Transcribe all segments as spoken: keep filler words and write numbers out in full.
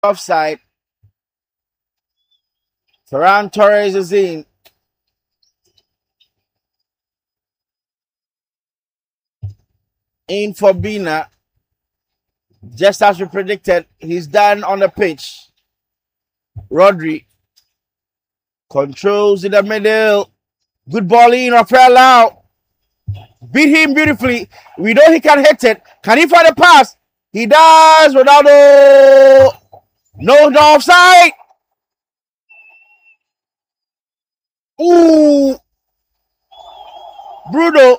Offside. Ferran Torres is in. In for Bina. Just as we predicted, he's done on the pitch. Rodri controls in the middle. Good ball in, Rafael Lau. Beat him beautifully. We know he can hit it. Can he find a pass? He does. Ronaldo. No, no offside. Ooh. Bruno.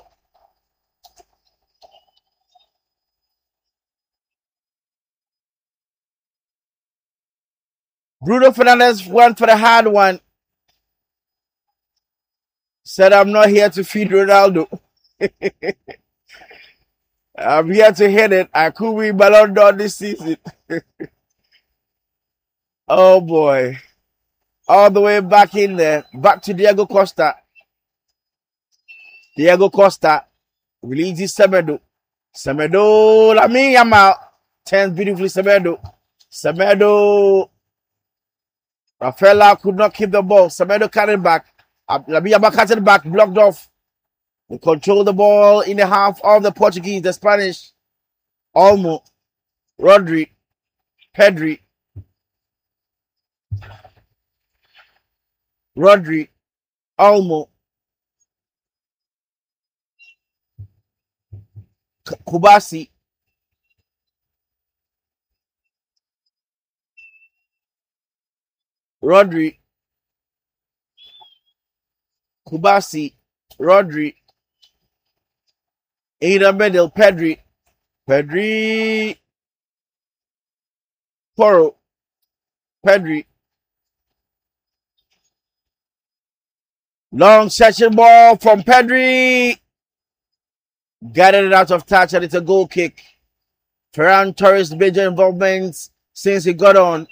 Bruno Fernandes went for the hard one. Said, I'm not here to feed Ronaldo. I'm here to hit it. I could win Ballon d'Or this season. Oh boy. All the way back in there. Back to Diego Costa. Diego Costa releases Semedo. Semedo, Lamine Yamal turns beautifully. Semedo. Semedo. Rafaela could not keep the ball. Semedo carried back. Lamine Yamal carried back, blocked off. They control the ball in the half of the Portuguese, the Spanish. Olmo. Rodri. Pedri. Rodri. Olmo. Kubasi. Rodri. Kubasi. Rodri. In the middle, Pedri. Pedri. Porro. Pedri. Long section ball from Pedri. Got it out of touch and it's a goal kick. Ferran Torres' major involvement since he got on.